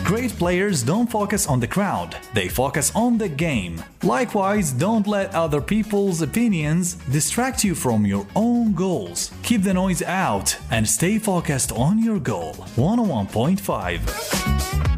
Great players don't focus on the crowd, they focus on the game. Likewise, don't let other people's opinions distract you from your own goals. Keep the noise out and stay focused on your goal. 101.5